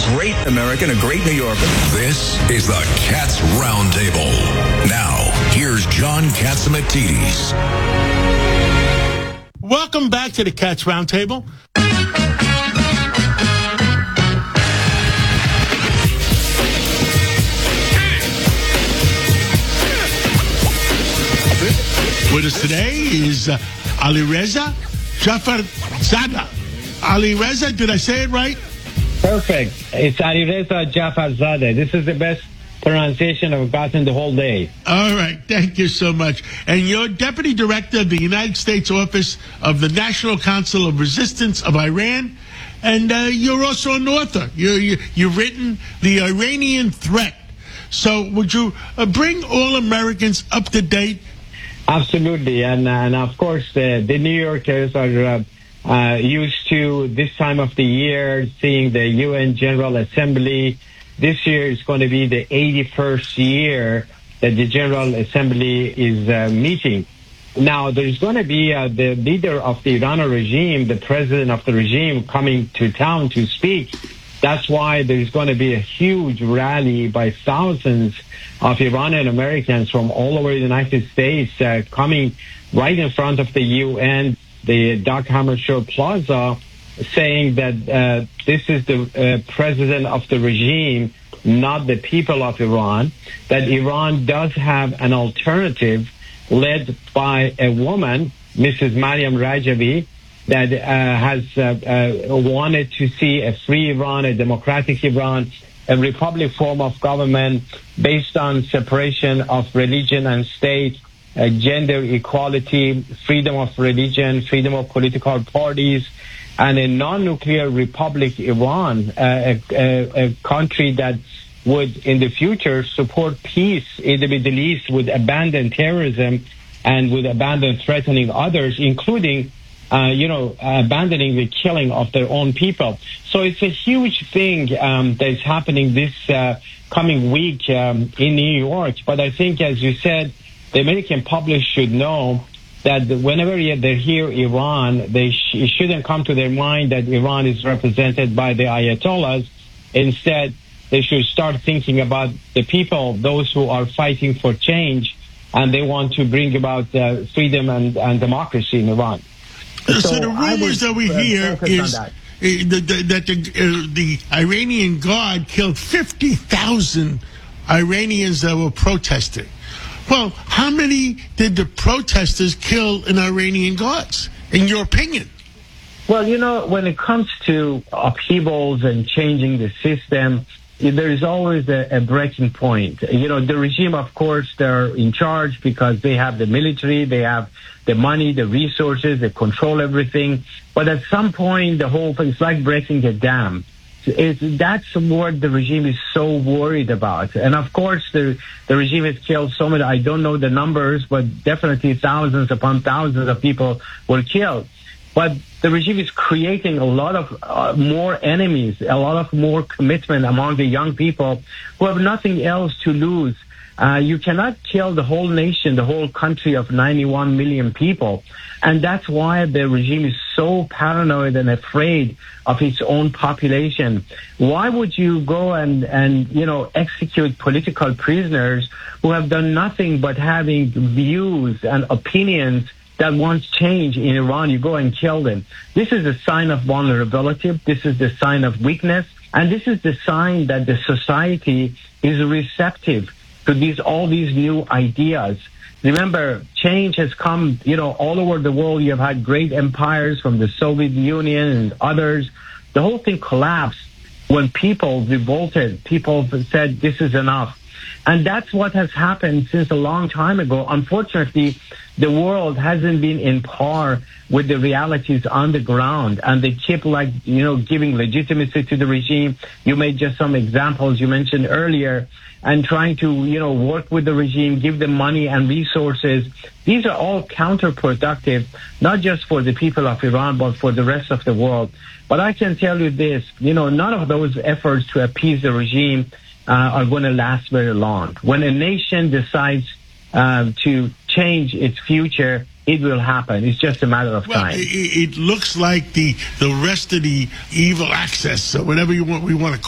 great American, a great New Yorker. This is the Cats Roundtable. Now, here's John Catsimatidis. Welcome back to the Cats Roundtable. With us today is Alireza Jafarzadeh. Alireza, did I say it right? Perfect. It's Alireza Jafarzadeh. This is the best pronunciation I've gotten the whole day. All right. Thank you so much. And you're Deputy Director of the United States Office of the National Council of Resistance of Iran. And you're also an author. You've written The Iranian Threat. So would you bring all Americans up to date? Absolutely. And of course, the New Yorkers are used to this time of the year, seeing the UN General Assembly. This year is going to be the 81st year that the General Assembly is meeting. Now, there's going to be the leader of the Iranian regime, the president of the regime, coming to town to speak. That's why there's going to be a huge rally by thousands of Iranian Americans from all over the United States coming right in front of the UN, the Dag Hammarskjöld Plaza, saying that this is the president of the regime, not the people of Iran, that Iran does have an alternative led by a woman, Mrs. Mariam Rajavi, that has wanted to see a free Iran, a democratic Iran, a republic form of government based on separation of religion and state, gender equality, freedom of religion, freedom of political parties, and a non-nuclear republic Iran, a country that would in the future support peace in the Middle East, would abandon terrorism and would abandon threatening others, including abandoning the killing of their own people. So it's a huge thing that is happening this coming week in New York. But I think, as you said, the American public should know that whenever they hear Iran, it shouldn't come to their mind that Iran is represented by the Ayatollahs. Instead, they should start thinking about the people, those who are fighting for change, and they want to bring about freedom and democracy in Iran. So the rumors that we hear is that the Iranian Guard killed 50,000 Iranians that were protesting. Well, how many did the protesters kill in Iranian Guards, in your opinion? Well, when it comes to upheavals and changing the system, there is always a breaking point. The regime, of course, they're in charge because they have the military, they have the money, the resources, they control everything. But at some point, the whole thing is like breaking a dam. That's what the regime is so worried about. And of course, the regime has killed so many, I don't know the numbers, but definitely thousands upon thousands of people were killed. But the regime is creating a lot of more enemies, a lot of more commitment among the young people who have nothing else to lose. You cannot kill the whole nation, the whole country of 91 million people. And that's why the regime is so paranoid and afraid of its own population. Why would you go and execute political prisoners who have done nothing but having views and opinions that wants change in Iran? You go and kill them. This is a sign of vulnerability. This is the sign of weakness. And this is the sign that the society is receptive to all these new ideas. Remember, change has come, all over the world. You have had great empires from the Soviet Union and others. The whole thing collapsed when people revolted. People said, this is enough. And that's what has happened since a long time ago. Unfortunately, the world hasn't been in par with the realities on the ground, and they keep giving legitimacy to the regime. You made just some examples you mentioned earlier, and trying to, work with the regime, give them money and resources. These are all counterproductive, not just for the people of Iran, but for the rest of the world. But I can tell you this, none of those efforts to appease the regime are going to last very long. When a nation decides to change its future, it will happen. It's just a matter of time. It looks like the rest of the evil access, or whatever we want to